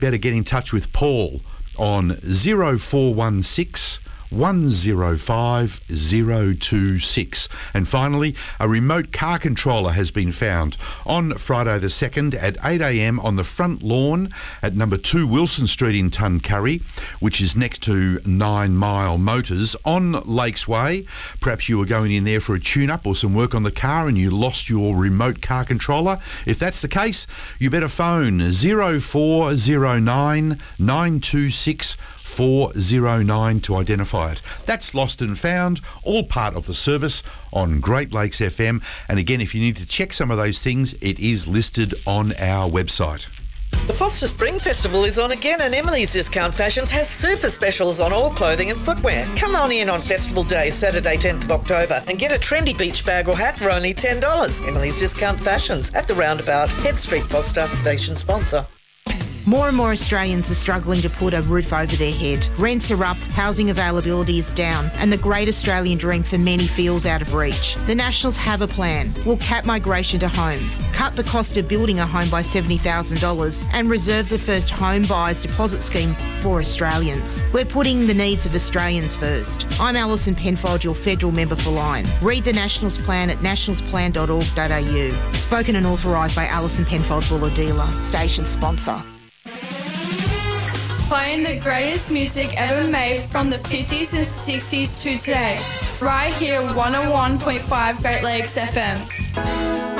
better get in touch with Paul on 0416 105 026. And finally, a remote car controller has been found on Friday the 2nd at 8 a.m. on the front lawn at number 2 Wilson Street in Tuncurry, which is next to 9 Mile Motors on Lakes Way. Perhaps you were going in there for a tune-up or some work on the car and you lost your remote car controller. If that's the case, you better phone 0409 926 409 to identify it. That's Lost and Found, all part of the service on Great Lakes FM. And again, if you need to check some of those things, it is listed on our website. The Foster Spring Festival is on again, and Emily's Discount Fashions has super specials on all clothing and footwear. Come on in on Festival Day, Saturday 10th of October, and get a trendy beach bag or hat for only $10. Emily's Discount Fashions at the roundabout, Head Street, Foster, station sponsor. More and more Australians are struggling to put a roof over their head. Rents are up, housing availability is down, and the great Australian dream for many feels out of reach. The Nationals have a plan. We'll cap migration to homes, cut the cost of building a home by $70,000 and reserve the first home buyers deposit scheme for Australians. We're putting the needs of Australians first. I'm Alison Penfold, your federal member for Lion. Read the Nationals plan at nationalsplan.org.au. Spoken and authorised by Alison Penfold, Buller Dealer, station sponsor. Playing the greatest music ever made from the 50s and 60s to today. Right here, 101.5 Great Lakes FM.